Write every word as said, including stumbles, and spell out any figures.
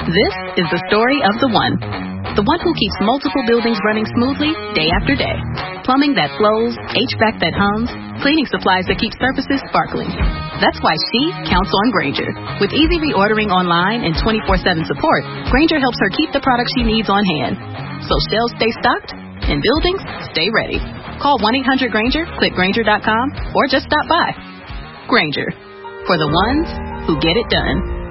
This is the story of the one. The one who keeps multiple buildings running smoothly day after day. Plumbing that flows, H V A C that hums, cleaning supplies that keep surfaces sparkling. That's why she counts on Grainger. With easy reordering online and twenty-four seven support, Grainger helps her keep the products she needs on hand. So shelves stay stocked and buildings stay ready. Call one eight hundred Grainger, click Grainger dot com, or just stop by. Grainger, for the ones who get it done.